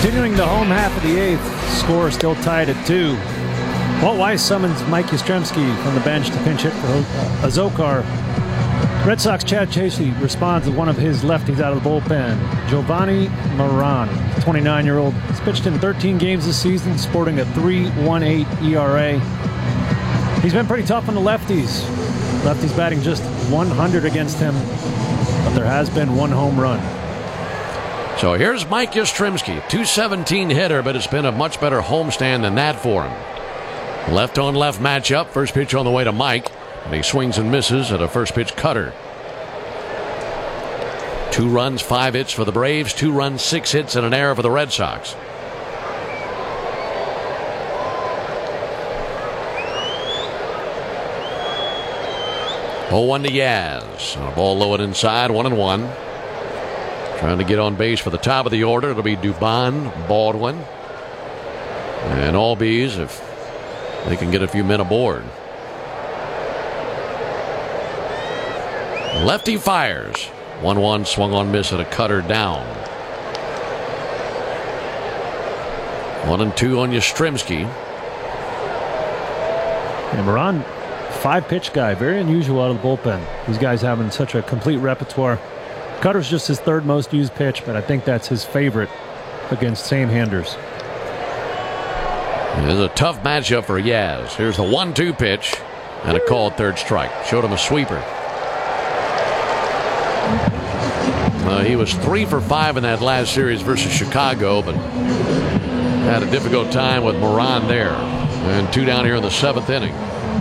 Continuing the home half of the eighth, score still tied at 2. Walt Weiss summons Mike Yastrzemski from the bench to pinch hit for Azocar. Red Sox Chad Chasey responds with one of his lefties out of the bullpen. Giovanni Moran, 29-year-old, has pitched in 13 games this season, sporting a 3.18 ERA. He's been pretty tough on the lefties. Lefties batting just 100 against him, but there has been one home run. So here's Mike Yastrzemski, 217 hitter, but it's been a much better homestand than that for him. Left-on-left matchup. First pitch on the way to Mike, and he swings and misses at a first-pitch cutter. 2 runs, 5 hits for the Braves. 2 runs, 6 hits, and an error for the Red Sox. Oh, 1 to Yaz. A ball low and inside, 1-1. Trying to get on base for the top of the order. It'll be Dubon, Baldwin, and Albies if they can get a few men aboard. Lefty fires. 1-1, swung on miss at a cutter down. 1-2 on Yastrzemski. And Moran, 5-pitch guy, very unusual out of the bullpen. These guys having such a complete repertoire. Cutter's just his 3rd most used pitch, but I think that's his favorite against same-handers. It is a tough matchup for Yaz. Here's the 1-2 pitch and a called 3rd strike. Showed him a sweeper. He was 3 for 5 in that last series versus Chicago, but had a difficult time with Moran there. And 2 down here in the 7th inning.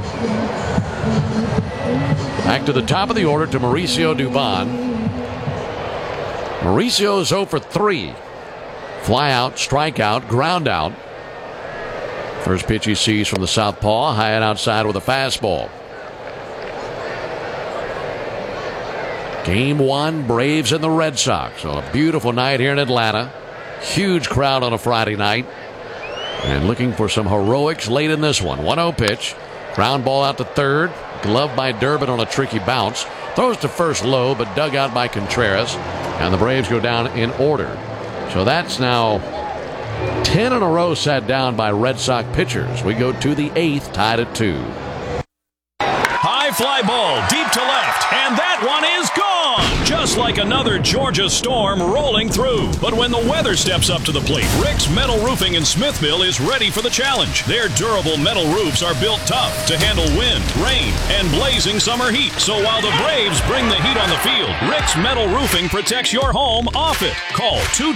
Back to the top of the order to Mauricio Dubon. Mauricio is 0 for 3. Fly out, strikeout, ground out. First pitch he sees from the southpaw, high and outside with a fastball. Game 1, Braves and the Red Sox on a beautiful night here in Atlanta. Huge crowd on a Friday night. And looking for some heroics late in this one. 1-0 pitch. Ground ball out to third. Gloved by Durbin on a tricky bounce. Throws to first low, but dug out by Contreras. And the Braves go down in order. So that's now 10 in a row sat down by Red Sox pitchers. We go to the 8th, tied at 2. High fly ball deep to left, and that one is gone. Just like another Georgia storm rolling through. But when the weather steps up to the plate, Rick's Metal Roofing in Smithville is ready for the challenge. Their durable metal roofs are built tough to handle wind, rain, and blazing summer heat. So while the Braves bring the heat on the field, Rick's Metal Roofing protects your home off it. Call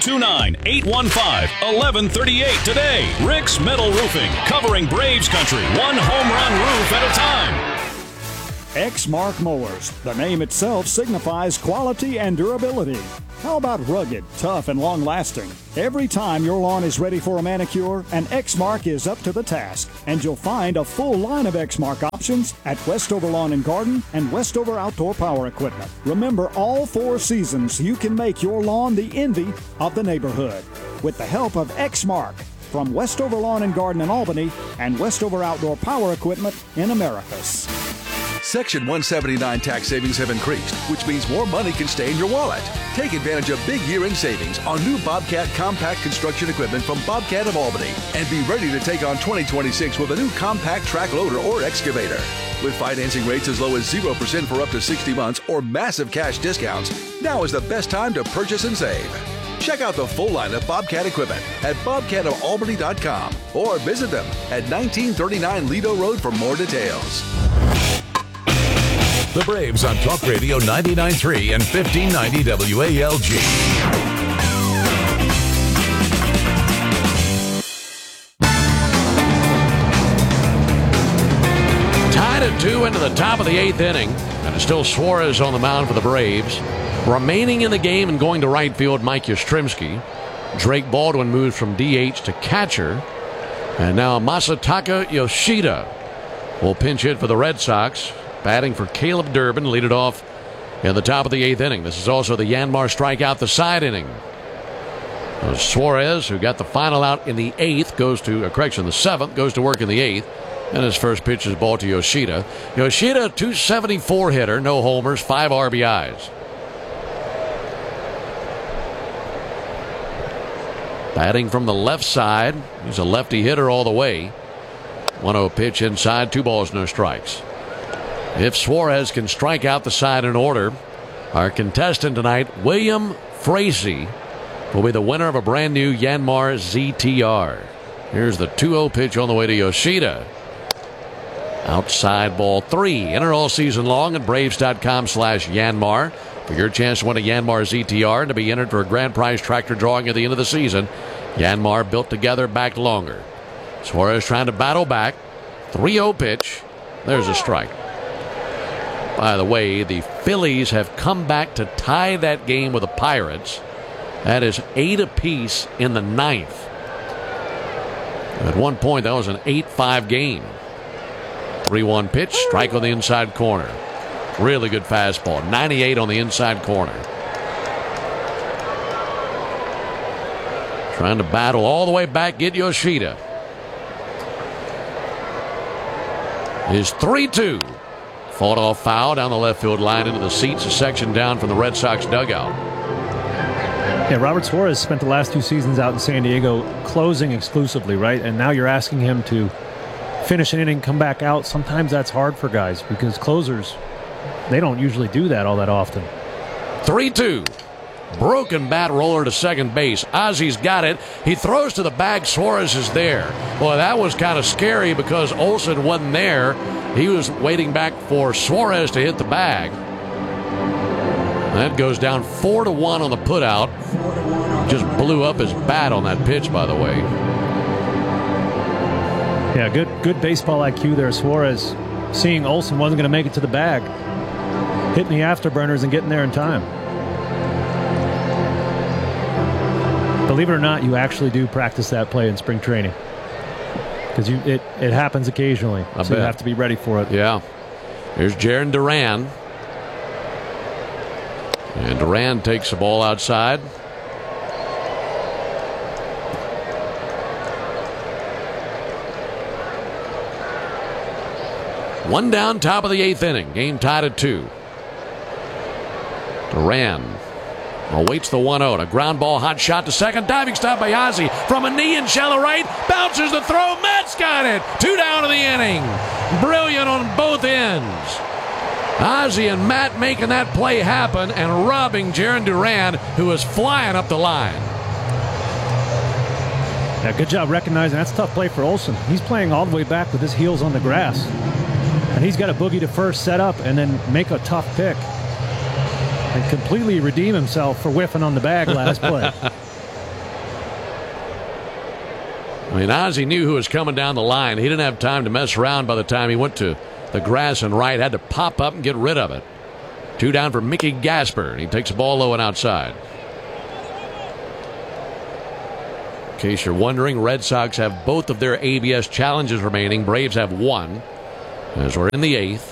229-815-1138 today. Rick's Metal Roofing, covering Braves country, one home run roof at a time. Exmark Mowers. The name itself signifies quality and durability. How about rugged, tough, and long-lasting? Every time your lawn is ready for a manicure, an Exmark is up to the task. And you'll find a full line of Exmark options at Westover Lawn and Garden and Westover Outdoor Power Equipment. Remember, all 4 seasons, you can make your lawn the envy of the neighborhood. With the help of Exmark from Westover Lawn and Garden in Albany and Westover Outdoor Power Equipment in Americus. Section 179 tax savings have increased, which means more money can stay in your wallet. Take advantage of big year-end savings on new Bobcat compact construction equipment from Bobcat of Albany and be ready to take on 2026 with a new compact track loader or excavator. With financing rates as low as 0% for up to 60 months or massive cash discounts, now is the best time to purchase and save. Check out the full line of Bobcat equipment at bobcatofalbany.com or visit them at 1939 Lido Road for more details. The Braves on Talk Radio 99.3 and 1590 WALG. Tied at 2 into the top of the 8th inning. And it's still Suarez on the mound for the Braves. Remaining in the game and going to right field, Mike Yastrzemski. Drake Baldwin moves from DH to catcher. And now Masataka Yoshida will pinch hit for the Red Sox. Batting for Caleb Durbin, lead it off in the top of the 8th inning. This is also the Yanmar strikeout, the side inning. Suarez, who got the final out in the 8th, the 7th, goes to work in the 8th. And his first pitch is ball to Yoshida. Yoshida, 274 hitter, no homers, 5 RBIs. Batting from the left side. He's a lefty hitter all the way. 1-0 pitch inside. 2 balls, no strikes. If Suarez can strike out the side in order, our contestant tonight, William Frazee, will be the winner of a brand new Yanmar ZTR. Here's the 2-0 pitch on the way to Yoshida. Outside ball 3. Enter all season long at Braves.com/Yanmar for your chance to win a Yanmar ZTR and to be entered for a grand prize tractor drawing at the end of the season. Yanmar, built together, backed longer. Suarez trying to battle back. 3-0 pitch. There's a strike. By the way, the Phillies have come back to tie that game with the Pirates. That is 8 apiece in the 9th. At one point, that was an 8-5 game. 3-1 pitch, strike on the inside corner. Really good fastball. 98 on the inside corner. Trying to battle all the way back, get Yoshida. Is 3-2. Fought off foul down the left field line into the seats, a section down from the Red Sox dugout. Yeah, Robert Suarez spent the last 2 seasons out in San Diego closing exclusively, right? And now you're asking him to finish an inning, come back out. Sometimes that's hard for guys because closers, they don't usually do that all that often. 3-2. Broken bat roller to second base. Ozzy's got it. He throws to the bag. Suarez is there. Boy, that was kind of scary because Olson wasn't there. He was waiting back for Suarez to hit the bag. That goes down 4-1 on the putout. Just blew up his bat on that pitch, by the way. Yeah, good baseball IQ there. Suarez seeing Olson wasn't going to make it to the bag, hitting the afterburners and getting there in time. Believe it or not, you actually do practice that play in spring training because it happens occasionally. So you have to be ready for it. Yeah. Here's Jarren Duran. And Duran takes the ball outside. One down, top of the 8th inning. Game tied at 2. Duran awaits the 1-0. A ground ball, hot shot to second. Diving stop by Ozzy from a knee in shallow right. Bounces the throw. Matt's got it. 2 down of the inning. Brilliant on both ends. Ozzy and Matt making that play happen and robbing Jarren Duran, who is flying up the line. Yeah, good job recognizing that's a tough play for Olson. He's playing all the way back with his heels on the grass. And he's got to boogie to first, set up, and then make a tough pick. And completely redeem himself for whiffing on the bag last play. I mean, Ozzy knew who was coming down the line. He didn't have time to mess around by the time he went to the grass and right. Had to pop up and get rid of it. 2 down for Mickey Gasper, and he takes the ball low and outside. In case you're wondering, Red Sox have both of their ABS challenges remaining. Braves have 1, as we're in the 8th.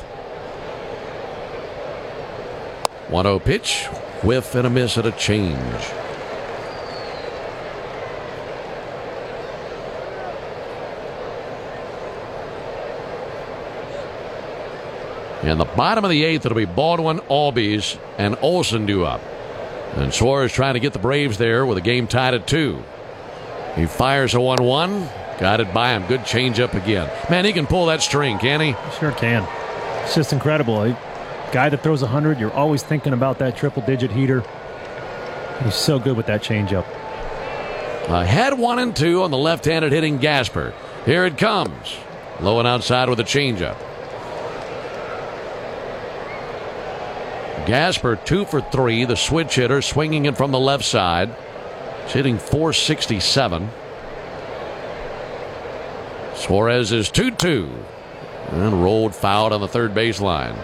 1-0 pitch, whiff and a miss at a change. In the bottom of the 8th, it'll be Baldwin, Albies, and Olson due up. And Suarez trying to get the Braves there with a game tied at 2. He fires a 1-1. Got it by him. Good changeup again. Man, he can pull that string, can he? Sure can. It's just incredible. Guy that throws 100, you're always thinking about that triple-digit heater. He's so good with that changeup. Ahead 1-2 on the left-handed hitting Gasper. Here it comes. Low and outside with a changeup. Gasper 2 for 3, the switch hitter, swinging it from the left side. He's hitting .467. Suarez is 2-2 and rolled fouled on the third baseline.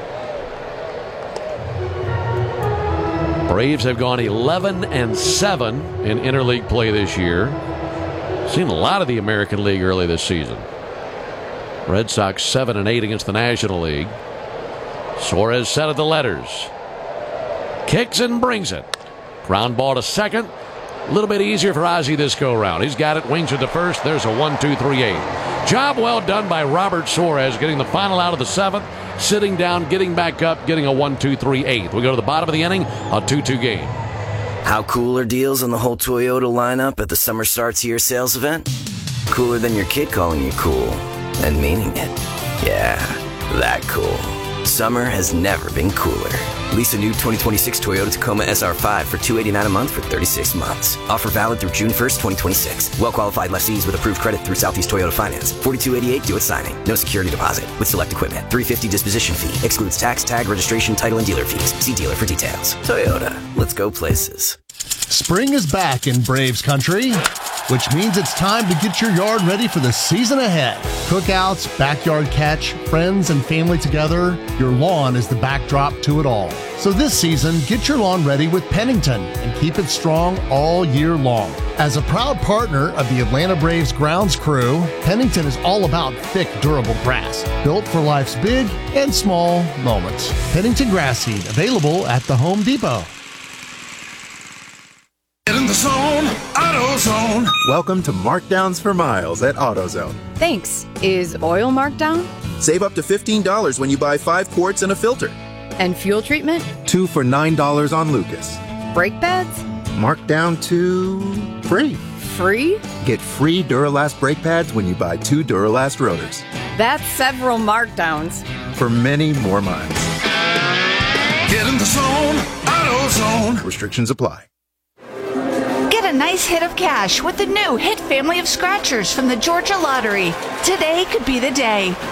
Braves have gone 11-7 in interleague play this year. Seen a lot of the American League early this season. Red Sox 7-8 against the National League. Suarez set of the letters. Kicks and brings it. Ground ball to second. A little bit easier for Ozzy this go around. He's got it, wings it to first. There's a 1-2-3-8. Job well done by Robert Suarez, getting the final out of the 7th, sitting down, getting back up, getting a 1-2-3-8. We go to the bottom of the inning, a 2-2 game. How cool are deals on the whole Toyota lineup at the Summer Starts Here sales event? Cooler than your kid calling you cool and meaning it. Yeah, that cool. Summer has never been cooler. Lease a new 2026 Toyota Tacoma SR5 for $289 a month for 36 months. Offer valid through June 1st, 2026. Well-qualified lessees with approved credit through Southeast Toyota Finance. $42.88 due at signing. No security deposit. With select equipment. $350 disposition fee. Excludes tax, tag, registration, title, and dealer fees. See dealer for details. Toyota. Let's go places. Spring is back in Braves country, which means it's time to get your yard ready for the season ahead. Cookouts, backyard catch, friends and family together, your lawn is the backdrop to it all. So this season, get your lawn ready with Pennington and keep it strong all year long. As a proud partner of the Atlanta Braves grounds crew, Pennington is all about thick, durable grass, built for life's big and small moments. Pennington grass seed, available at the Home Depot. Get in the zone, AutoZone. Welcome to Markdowns for Miles at AutoZone. Thanks. Is oil marked down? Save up to $15 when you buy 5 quarts and a filter. And fuel treatment? 2 for $9 on Lucas. Brake pads? Marked down to free. Free? Get free Duralast brake pads when you buy 2 Duralast rotors. That's several markdowns. For many more miles. Get in the zone, AutoZone. Restrictions apply. Get a nice hit of cash with the new Hit family of scratchers from the Georgia Lottery. Today could be the day.